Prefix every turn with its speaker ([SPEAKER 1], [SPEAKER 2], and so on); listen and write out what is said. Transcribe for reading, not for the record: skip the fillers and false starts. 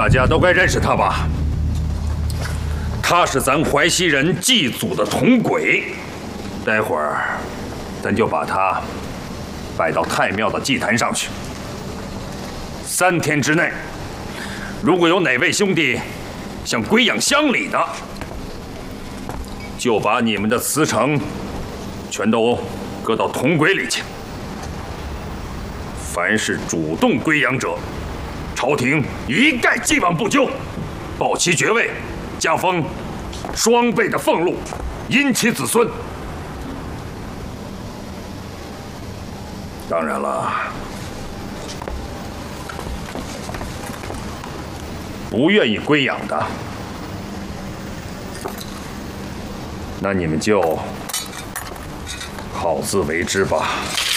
[SPEAKER 1] 大家都该认识他吧？他是咱淮西人祭祖的铜鬼，待会儿咱就把他摆到太庙的祭坛上去。3天之内，如果有哪位兄弟想归养乡里的，就把你们的祠城全都搁到铜鬼里去。凡是主动归养者，朝廷一概既往不咎，报其爵位，加封双倍的俸禄，荫其子孙。当然了，不愿意归养的，那你们就好自为之吧。